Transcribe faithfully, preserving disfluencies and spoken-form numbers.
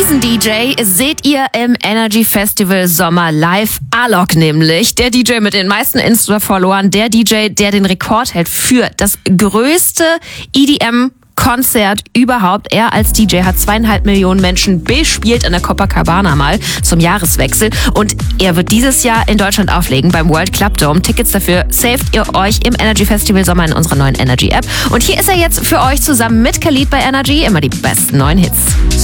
Diesen D J seht ihr im Energy Festival Sommer live. Alok nämlich, der D J mit den meisten Insta-Followern, der D J, der den Rekord hält für das größte E D M-Konzert überhaupt. Er als D J hat zweieinhalb Millionen Menschen bespielt in der Copacabana mal zum Jahreswechsel. Und er wird dieses Jahr in Deutschland auflegen beim World Club Dome. Tickets dafür saved ihr euch im Energy Festival Sommer in unserer neuen Energy App. Und hier ist er jetzt für euch zusammen mit Khalid bei Energy. Immer die besten neuen Hits.